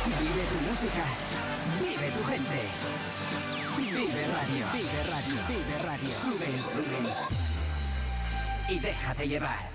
Vive tu música. Vive tu gente. Vive Radio. Vive Radio. Vive Radio. Sube el volumen. Y déjate llevar.